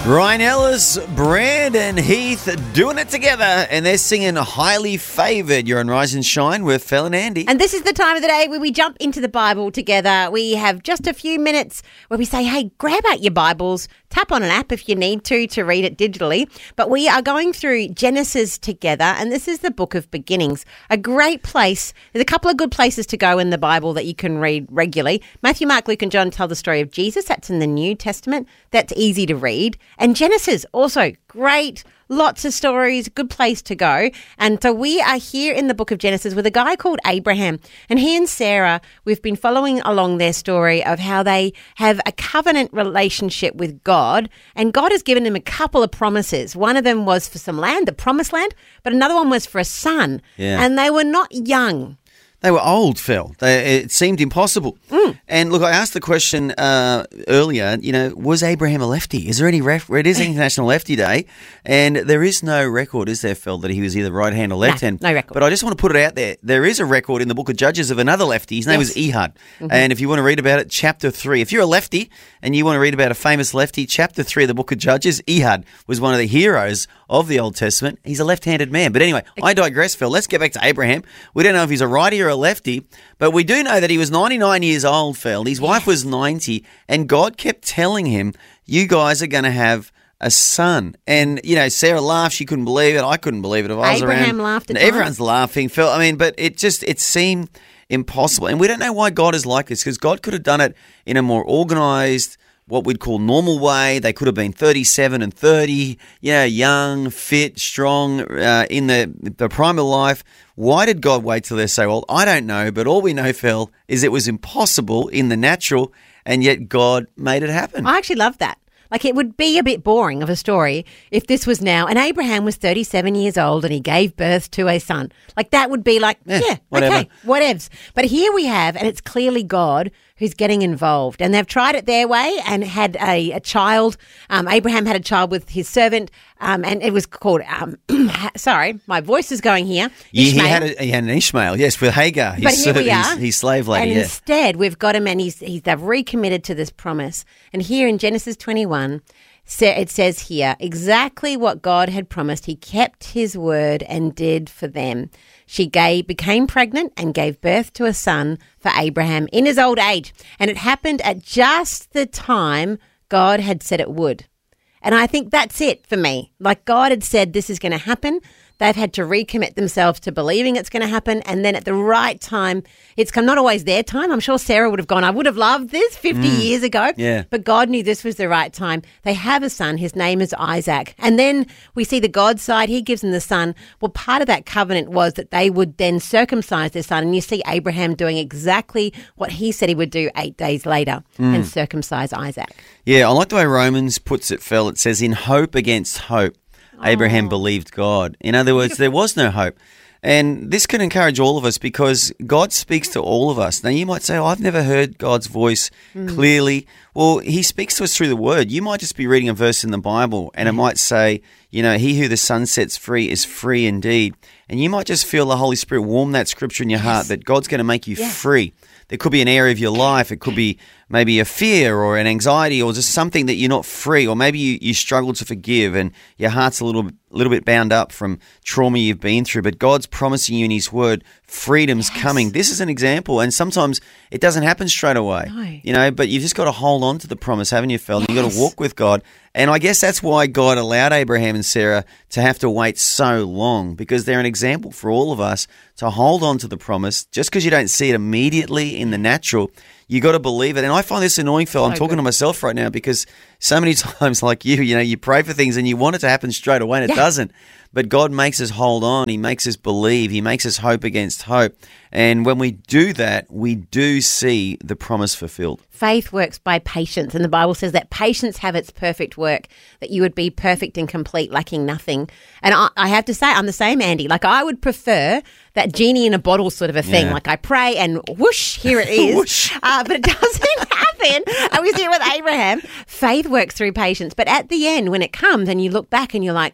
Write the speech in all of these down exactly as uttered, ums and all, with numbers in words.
Ryan Ellis, Brandon Heath doing it together, and they're singing Highly Favoured. You're on Rise and Shine with Phil and Andy. And this is the time of the day where we jump into the Bible together. We have just a few minutes where we say, hey, grab out your Bibles, tap on an app if you need to, to read it digitally. But we are going through Genesis together, and this is the book of beginnings. A great place. There's a couple of good places to go in the Bible that you can read regularly. Matthew, Mark, Luke, and John tell the story of Jesus. That's in the New Testament. That's easy to read. And Genesis, also great, lots of stories, good place to go. And so we are here in the book of Genesis with a guy called Abraham. And he and Sarah, we've been following along their story of how they have a covenant relationship with God. And God has given them a couple of promises. One of them was for some land, the promised land, but another one was for a son. Yeah. And they were not young. They were old, Phil. They, it seemed impossible. Mm. And look, I asked the question uh, earlier, you know, was Abraham a lefty? Is there any ref- it is International Lefty Day, and there is no record, is there, Phil, that he was either right hand or left hand? No, no record. But I just want to put it out there. There is a record in the book of Judges of another lefty. His name Yes. was Ehud. Mm-hmm. And if you want to read about it, chapter three. If you're a lefty and you want to read about a famous lefty, chapter three of the book of Judges, Ehud was one of the heroes of the Old Testament. He's a left-handed man. But anyway, I digress, Phil. Let's get back to Abraham. We don't know if he's a righty or a lefty, but we do know that he was ninety-nine years old, Phil. His wife was ninety, and God kept telling him, you guys are going to have a son. And, you know, Sarah laughed. She couldn't believe it. I couldn't believe it if I was around. Abraham laughed at And everyone's laughing, Phil. I mean, but it just, it seemed impossible. And we don't know why God is like this, because God could have done it in a more organised, what we'd call normal way. They could have been thirty-seven and thirty, you know, young, fit, strong, uh, in the, the prime of life. Why did God wait till they're so old? I don't know, but all we know, Phil, is it was impossible in the natural, and yet God made it happen. I actually love that. Like, it would be a bit boring of a story if this was now, and Abraham was thirty-seven years old and he gave birth to a son. Like, that would be like, yeah, Yeah, whatever. okay, whatevs. But here we have, and it's clearly God who's getting involved. And they've tried it their way and had a, a child. Um, Abraham had a child with his servant, um, and it was called, um, sorry, my voice is going here. Yeah, he Ishmael. had, a, he had an Ishmael, yes, with Hagar. But His, here we his, are. his slave lady, and yeah. instead, we've got him, and he's, he's they've recommitted to this promise. And here in Genesis twenty-one, so it says here, exactly what God had promised. He kept his word and did for them. She gave, became pregnant and gave birth to a son for Abraham in his old age. And it happened at just the time God had said it would. And I think that's it for me. Like, God had said this is going to happen. They've had to recommit themselves to believing it's going to happen. And then at the right time, it's come, not always their time. I'm sure Sarah would have gone, I would have loved this fifty Mm. years ago. Yeah. But God knew this was the right time. They have a son. His name is Isaac. And then we see the God side. He gives them the son. Well, part of that covenant was that they would then circumcise their son. And you see Abraham doing exactly what he said he would do eight days later Mm. and circumcise Isaac. Yeah, I like the way Romans puts it, Phil. It says, in hope against hope, Abraham believed God. In other words, there was no hope. And this can encourage all of us, because God speaks to all of us. Now, you might say, oh, I've never heard God's voice mm. clearly. Well, he speaks to us through the Word. You might just be reading a verse in the Bible, and it might say, you know, he who the Son sets free is free indeed. And you might just feel the Holy Spirit warm that scripture in your yes. heart that God's going to make you yeah. free. There could be an area of your life. It could be maybe a fear or an anxiety or just something that you're not free, or maybe you, you struggle to forgive and your heart's a little, little bit bound up from trauma you've been through. But God's promising you in his word, freedom's yes. coming. This is an example. And sometimes it doesn't happen straight away, no. you know, but you've just got to hold on to the promise, haven't you, Phil? Yes. You've got to walk with God. And I guess that's why God allowed Abraham and Sarah to have to wait so long, because they're an example for all of us to hold on to the promise. Just because you don't see it immediately in the natural, you got to believe it. And I find this annoying, Phil. I'm so talking good. to myself right now, because so many times, like you, you know, you pray for things and you want it to happen straight away and it yeah. doesn't. But God makes us hold on. He makes us believe. He makes us hope against hope. And when we do that, we do see the promise fulfilled. Faith works by patience, and the Bible says that patience have its perfect work, that you would be perfect and complete, lacking nothing. And I, I have to say, I'm the same, Andy. Like, I would prefer that genie in a bottle sort of a thing. Yeah. Like, I pray and whoosh, here it is. uh, but it doesn't happen. And we see it with Abraham. Faith works through patience. But at the end, when it comes and you look back and you're like,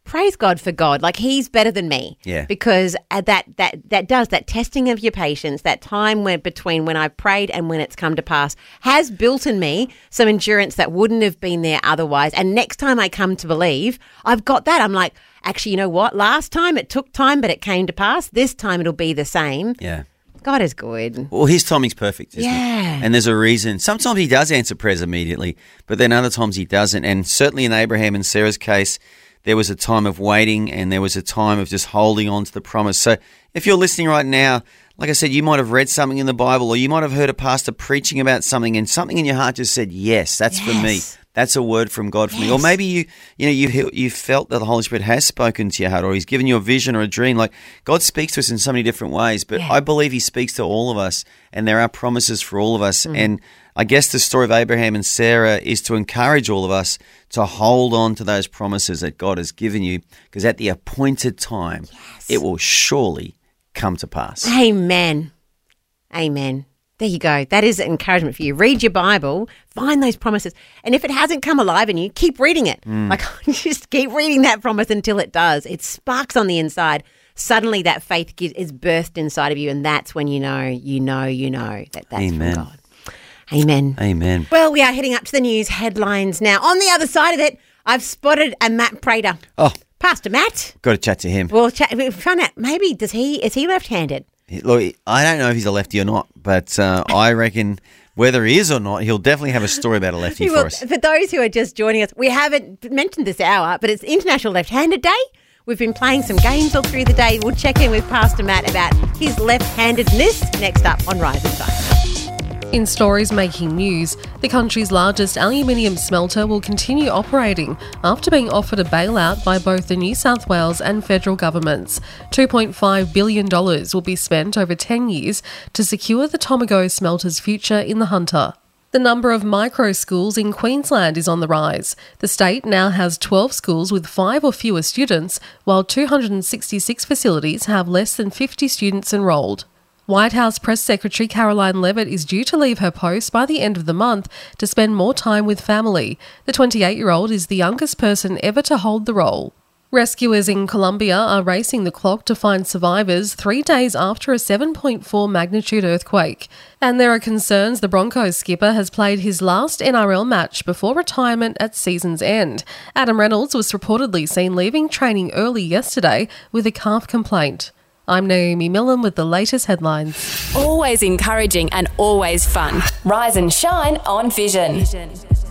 praise God for God. Like, he's better than me. Yeah. Because uh, that that that does, that testing of your patience, that time where between when I prayed and when it's come to pass, has built in me some endurance that wouldn't have been there otherwise. And next time I come to believe, I've got that. I'm like, actually, you know what? Last time it took time, but it came to pass. This time it'll be the same. Yeah. God is good. Well, his timing's perfect, isn't Yeah. it? And there's a reason. Sometimes he does answer prayers immediately, but then other times he doesn't. And certainly in Abraham and Sarah's case, there was a time of waiting and there was a time of just holding on to the promise. So if you're listening right now, like I said, you might have read something in the Bible, or you might have heard a pastor preaching about something, and something in your heart just said, yes, that's Yes. for me. That's a word from God for me. Or maybe you, you know, you you felt that the Holy Spirit has spoken to your heart, or He's given you a vision or a dream. Like, God speaks to us in so many different ways, but Yeah. I believe He speaks to all of us, and there are promises for all of us. Mm. And I guess the story of Abraham and Sarah is to encourage all of us to hold on to those promises that God has given you, because at the appointed time, yes. it will surely come to pass. Amen. Amen. There you go. That is encouragement for you. Read your Bible, find those promises. And if it hasn't come alive in you, keep reading it. Mm. Like, just keep reading that promise until it does. It sparks on the inside. Suddenly that faith is birthed inside of you, and that's when you know, you know, you know that that's Amen. from God. Amen. Amen. Well, we are heading up to the news headlines now. On the other side of it, I've spotted a Matt Prater. Oh. Pastor Matt. Got to chat to him. Well, chat, we'll find out, maybe, does he, is he left-handed? Look, I don't know if he's a lefty or not, but uh, I reckon whether he is or not, he'll definitely have a story about a lefty will, for us. For those who are just joining us, we haven't mentioned this hour, but it's International Left-Handed Day. We've been playing some games all through the day. We'll check in with Pastor Matt about his left-handedness next up on Rise and Shine. In stories making news, the country's largest aluminium smelter will continue operating after being offered a bailout by both the New South Wales and federal governments. two point five billion dollars will be spent over ten years to secure the Tomago smelter's future in the Hunter. The number of micro schools in Queensland is on the rise. The state now has twelve schools with five or fewer students, while two hundred sixty-six facilities have less than fifty students enrolled. White House Press Secretary Caroline Leavitt is due to leave her post by the end of the month to spend more time with family. The twenty-eight-year-old is the youngest person ever to hold the role. Rescuers in Colombia are racing the clock to find survivors three days after a seven point four magnitude earthquake. And there are concerns the Broncos skipper has played his last N R L match before retirement at season's end. Adam Reynolds was reportedly seen leaving training early yesterday with a calf complaint. I'm Naomi Millen with the latest headlines. Always encouraging and always fun. Rise and shine on Vision.